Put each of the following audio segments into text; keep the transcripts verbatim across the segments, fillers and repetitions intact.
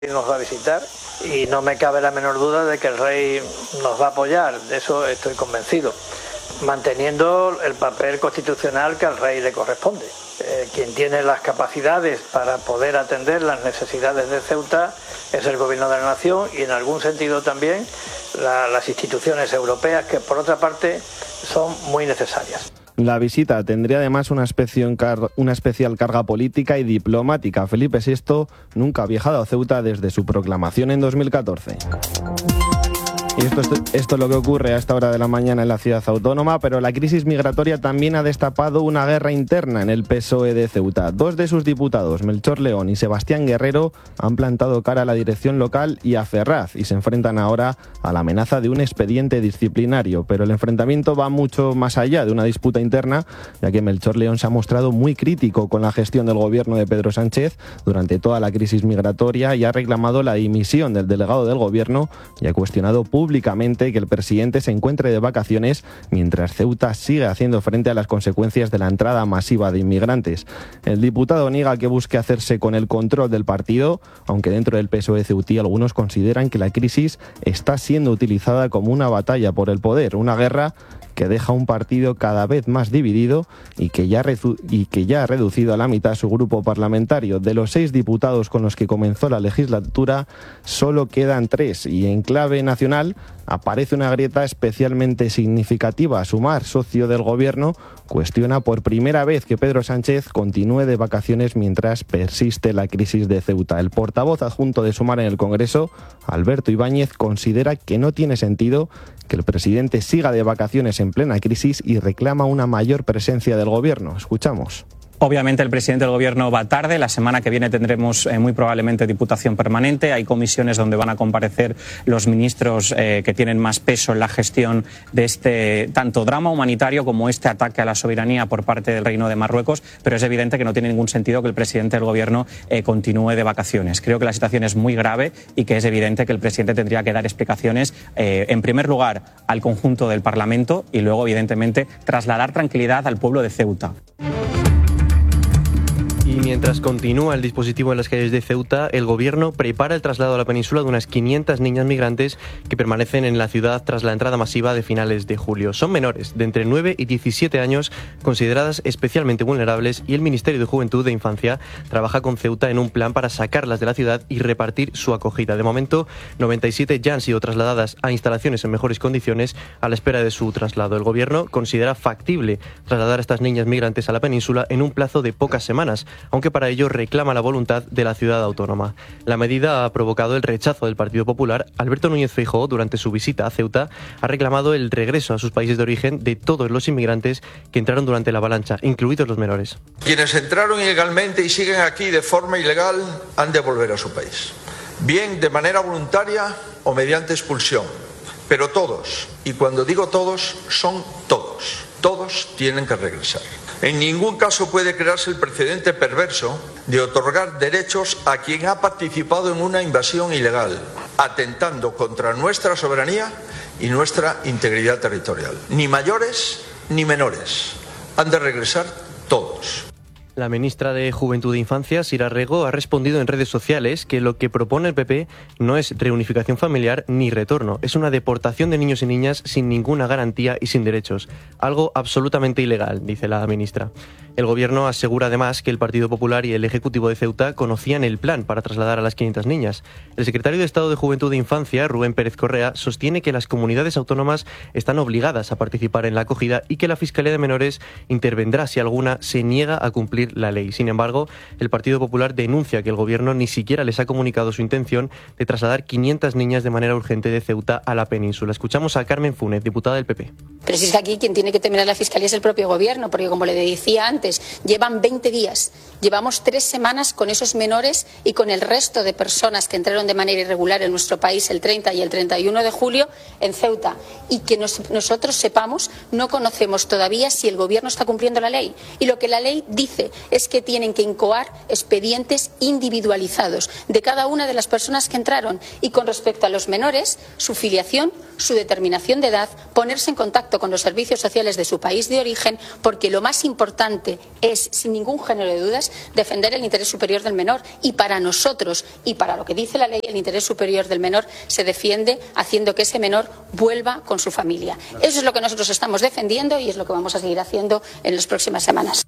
Nos va a visitar y no me cabe la menor duda de que el rey nos va a apoyar, de eso estoy convencido, manteniendo el papel constitucional que al rey le corresponde. Eh, quien tiene las capacidades para poder atender las necesidades de Ceuta es el gobierno de la nación y en algún sentido también la, las instituciones europeas, que por otra parte son muy necesarias. La visita tendría además una, una especial carga política y diplomática. Felipe sexto nunca ha viajado a Ceuta desde su proclamación en dos mil catorce. Y esto, esto, esto es lo que ocurre a esta hora de la mañana en la ciudad autónoma, pero la crisis migratoria también ha destapado una guerra interna en el P S O E de Ceuta. Dos de sus diputados, Melchor León y Sebastián Guerrero, han plantado cara a la dirección local y a Ferraz y se enfrentan ahora a la amenaza de un expediente disciplinario. Pero el enfrentamiento va mucho más allá de una disputa interna, ya que Melchor León se ha mostrado muy crítico con la gestión del gobierno de Pedro Sánchez durante toda la crisis migratoria y ha reclamado la dimisión del delegado del gobierno y ha cuestionado públicamente públicamente que el presidente se encuentre de vacaciones mientras Ceuta sigue haciendo frente a las consecuencias de la entrada masiva de inmigrantes. El diputado niega que busque hacerse con el control del partido, aunque dentro del P S O E ceutí algunos consideran que la crisis está siendo utilizada como una batalla por el poder, una guerra que deja un partido cada vez más dividido y que, ya redu- y que ya ha reducido a la mitad su grupo parlamentario. De los seis diputados con los que comenzó la legislatura, solo quedan tres y en clave nacional aparece una grieta especialmente significativa. Sumar, socio del gobierno, cuestiona por primera vez que Pedro Sánchez continúe de vacaciones mientras persiste la crisis de Ceuta. El portavoz adjunto de Sumar en el Congreso, Alberto Ibáñez, considera que no tiene sentido que el presidente siga de vacaciones en plena crisis y reclama una mayor presencia del gobierno. Escuchamos. Obviamente el presidente del gobierno va tarde. La semana que viene tendremos eh, muy probablemente diputación permanente. Hay comisiones donde van a comparecer los ministros eh, que tienen más peso en la gestión de este tanto drama humanitario como este ataque a la soberanía por parte del Reino de Marruecos. Pero es evidente que no tiene ningún sentido que el presidente del gobierno eh, continúe de vacaciones. Creo que la situación es muy grave y que es evidente que el presidente tendría que dar explicaciones, eh, en primer lugar, al conjunto del Parlamento y luego, evidentemente, trasladar tranquilidad al pueblo de Ceuta. Y mientras continúa el dispositivo en las calles de Ceuta, el gobierno prepara el traslado a la península de unas quinientas niñas migrantes que permanecen en la ciudad tras la entrada masiva de finales de julio. Son menores de entre nueve y diecisiete años, consideradas especialmente vulnerables, y el Ministerio de Juventud e Infancia trabaja con Ceuta en un plan para sacarlas de la ciudad y repartir su acogida. De momento, noventa y siete ya han sido trasladadas a instalaciones en mejores condiciones a la espera de su traslado. El gobierno considera factible trasladar a estas niñas migrantes a la península en un plazo de pocas semanas, aunque para ello reclama la voluntad de la ciudad autónoma. La medida ha provocado el rechazo del Partido Popular. Alberto Núñez Feijóo, durante su visita a Ceuta, ha reclamado el regreso a sus países de origen de todos los inmigrantes que entraron durante la avalancha, incluidos los menores. Quienes entraron ilegalmente y siguen aquí de forma ilegal han de volver a su país, bien de manera voluntaria o mediante expulsión, pero todos, y cuando digo todos, son todos, todos tienen que regresar. En ningún caso puede crearse el precedente perverso de otorgar derechos a quien ha participado en una invasión ilegal, atentando contra nuestra soberanía y nuestra integridad territorial. Ni mayores ni menores. Han de regresar todos. La ministra de Juventud e Infancia, Sira Rego, ha respondido en redes sociales que lo que propone el P P no es reunificación familiar ni retorno, es una deportación de niños y niñas sin ninguna garantía y sin derechos. Algo absolutamente ilegal, dice la ministra. El gobierno asegura además que el Partido Popular y el Ejecutivo de Ceuta conocían el plan para trasladar a las quinientas niñas. El secretario de Estado de Juventud e Infancia, Rubén Pérez Correa, sostiene que las comunidades autónomas están obligadas a participar en la acogida y que la Fiscalía de Menores intervendrá si alguna se niega a cumplir la ley. Sin embargo, el Partido Popular denuncia que el gobierno ni siquiera les ha comunicado su intención de trasladar quinientas niñas de manera urgente de Ceuta a la península. Escuchamos a Carmen Funes, diputada del P P. Pero si es que aquí quien tiene que terminar la Fiscalía es el propio gobierno, porque como le decía antes, llevan veinte días, llevamos tres semanas con esos menores y con el resto de personas que entraron de manera irregular en nuestro país el treinta y el treinta y uno de julio en Ceuta. Y que nos, nosotros sepamos, no conocemos todavía si el gobierno está cumpliendo la ley. Y lo que la ley dice es que tienen que incoar expedientes individualizados de cada una de las personas que entraron y con respecto a los menores, su filiación, su determinación de edad, ponerse en contacto con los servicios sociales de su país de origen, porque lo más importante es, sin ningún género de dudas, defender el interés superior del menor. Y para nosotros, y para lo que dice la ley, el interés superior del menor se defiende haciendo que ese menor vuelva con su familia. Eso es lo que nosotros estamos defendiendo y es lo que vamos a seguir haciendo en las próximas semanas.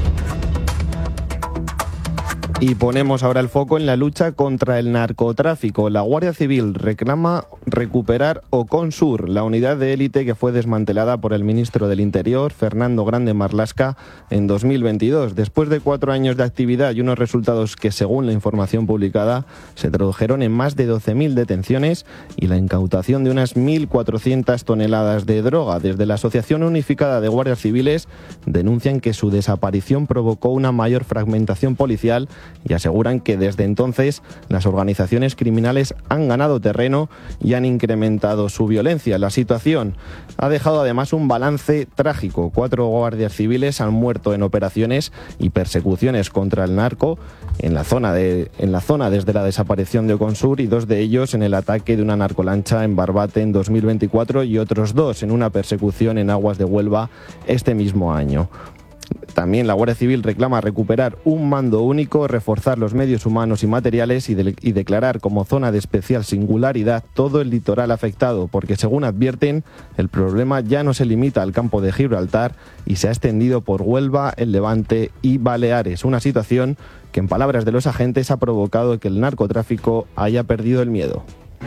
Y ponemos ahora el foco en la lucha contra el narcotráfico. La Guardia Civil reclama recuperar Oconsur, la unidad de élite que fue desmantelada por el ministro del Interior, Fernando Grande Marlaska, en dos mil veintidós. Después de cuatro años de actividad y unos resultados que, según la información publicada, se tradujeron en más de doce mil detenciones y la incautación de unas mil cuatrocientas toneladas de droga. Desde la Asociación Unificada de Guardias Civiles denuncian que su desaparición provocó una mayor fragmentación policial y aseguran que desde entonces las organizaciones criminales han ganado terreno y han incrementado su violencia. La situación ha dejado además un balance trágico. Cuatro guardias civiles han muerto en operaciones y persecuciones contra el narco en la zona, de, en la zona desde la desaparición de Oconsur, y dos de ellos en el ataque de una narcolancha en Barbate en dos mil veinticuatro y otros dos en una persecución en aguas de Huelva este mismo año. También la Guardia Civil reclama recuperar un mando único, reforzar los medios humanos y materiales y, de, y declarar como zona de especial singularidad todo el litoral afectado, porque según advierten, el problema ya no se limita al campo de Gibraltar y se ha extendido por Huelva, el Levante y Baleares. Una situación que, en palabras de los agentes, ha provocado que el narcotráfico haya perdido el miedo.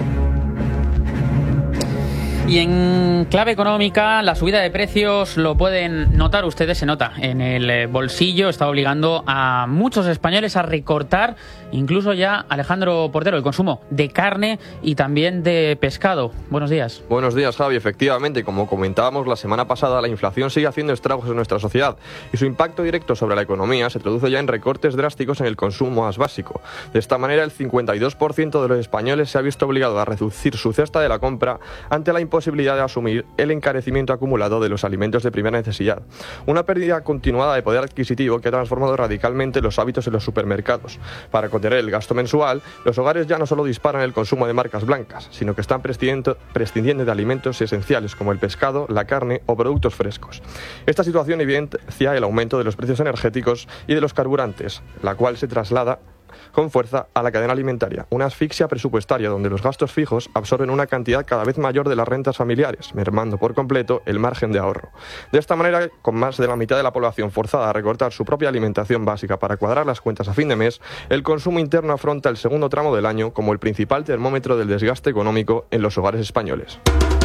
Y en clave económica, la subida de precios, lo pueden notar ustedes, se nota en el bolsillo, está obligando a muchos españoles a recortar, incluso ya, Alejandro Portero, el consumo de carne y también de pescado. Buenos días. Buenos días, Javi. Efectivamente, como comentábamos la semana pasada, la inflación sigue haciendo estragos en nuestra sociedad y su impacto directo sobre la economía se traduce ya en recortes drásticos en el consumo más básico. De esta manera, el cincuenta y dos por ciento de los españoles se ha visto obligado a reducir su cesta de la compra ante la imposibilidad de asumir el encarecimiento acumulado de los alimentos de primera necesidad. Una pérdida continuada de poder adquisitivo que ha transformado radicalmente los hábitos en los supermercados. Para contener el gasto mensual, los hogares ya no solo disparan el consumo de marcas blancas, sino que están prescindiendo, prescindiendo de alimentos esenciales como el pescado, la carne o productos frescos. Esta situación evidencia el aumento de los precios energéticos y de los carburantes, la cual se traslada con fuerza a la cadena alimentaria, una asfixia presupuestaria donde los gastos fijos absorben una cantidad cada vez mayor de las rentas familiares, mermando por completo el margen de ahorro. De esta manera, con más de la mitad de la población forzada a recortar su propia alimentación básica para cuadrar las cuentas a fin de mes, el consumo interno afronta el segundo tramo del año como el principal termómetro del desgaste económico en los hogares españoles.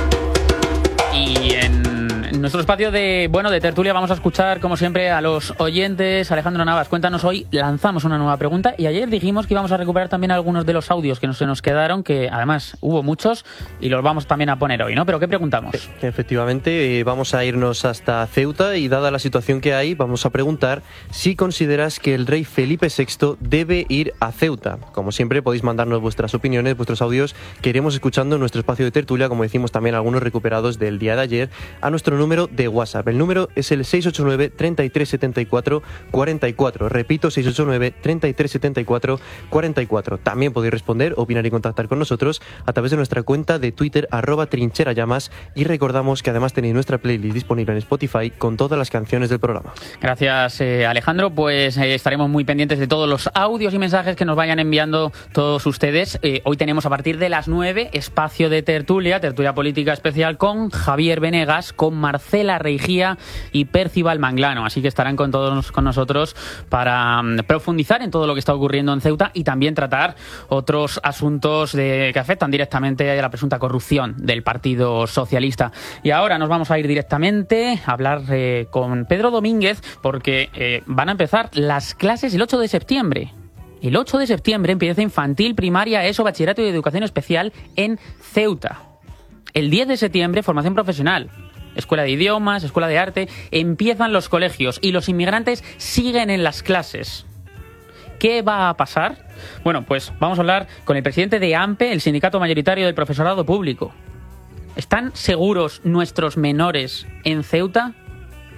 Y en nuestro espacio de bueno de tertulia vamos a escuchar, como siempre, a los oyentes. Alejandro Navas, cuéntanos, hoy lanzamos una nueva pregunta y ayer dijimos que íbamos a recuperar también algunos de los audios que no se nos quedaron, que además hubo muchos y los vamos también a poner hoy, ¿no? ¿Pero qué preguntamos? Efectivamente, eh, vamos a irnos hasta Ceuta y, dada la situación que hay, vamos a preguntar si consideras que el rey Felipe sexto debe ir a Ceuta. Como siempre, podéis mandarnos vuestras opiniones, vuestros audios que iremos escuchando en nuestro espacio de tertulia, como decimos también algunos recuperados del día de ayer, a nuestro número de WhatsApp. El número es el seis ocho nueve, treinta y tres setenta y cuatro, cuarenta y cuatro. Repito, seis ocho nueve, treinta y tres setenta y cuatro, cuarenta y cuatro. También podéis responder, opinar y contactar con nosotros a través de nuestra cuenta de Twitter, arroba trincherallamas, y recordamos que además tenéis nuestra playlist disponible en Spotify con todas las canciones del programa. Gracias, eh, Alejandro. Pues eh, estaremos muy pendientes de todos los audios y mensajes que nos vayan enviando todos ustedes. Eh, hoy tenemos a partir de las nueve espacio de tertulia, tertulia política especial con Javier Venegas, con Marcela Reigía y Percival Manglano, así que estarán con todos con nosotros para um, profundizar en todo lo que está ocurriendo en Ceuta y también tratar otros asuntos de, que afectan directamente a la presunta corrupción del Partido Socialista. Y ahora nos vamos a ir directamente a hablar eh, con Pedro Domínguez, porque eh, van a empezar las clases el ocho de septiembre. El ocho de septiembre empieza infantil, primaria, ESO, bachillerato y educación especial en Ceuta. El diez de septiembre, formación profesional. Escuela de idiomas, escuela de arte, empiezan los colegios y los inmigrantes siguen en las clases. ¿Qué va a pasar? Bueno, pues vamos a hablar con el presidente de AMPE, el sindicato mayoritario del profesorado público. ¿Están seguros nuestros menores en Ceuta?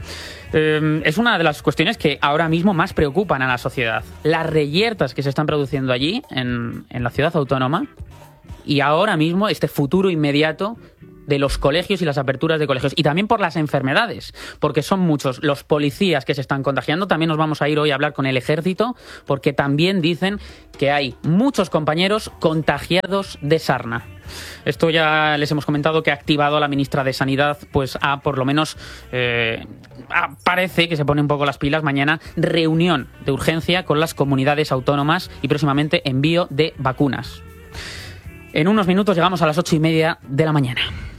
Eh, es una de las cuestiones que ahora mismo más preocupan a la sociedad. Las reyertas que se están produciendo allí, en, en la ciudad autónoma, y ahora mismo este futuro inmediato de los colegios y las aperturas de colegios. Y también por las enfermedades, porque son muchos los policías que se están contagiando. También nos vamos a ir hoy a hablar con el ejército, porque también dicen que hay muchos compañeros contagiados de sarna. Esto ya les hemos comentado que ha activado la ministra de Sanidad, pues a por lo menos eh, a, parece que se pone un poco las pilas. Mañana reunión de urgencia con las comunidades autónomas y próximamente envío de vacunas. En unos minutos llegamos a las ocho y media de la mañana.